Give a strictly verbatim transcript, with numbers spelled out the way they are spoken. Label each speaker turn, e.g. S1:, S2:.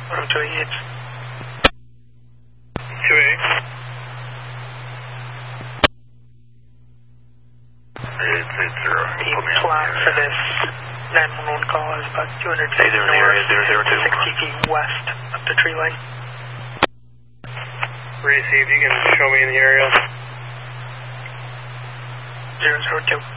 S1: one oh two eight.
S2: two eight.
S3: It's, it's zero.
S1: The plot for this nine one one call is about two hundred feet
S3: Hey,
S1: north, sixty feet west of the tree line.
S2: Reese, if you can show me in the area.
S1: zero zero two.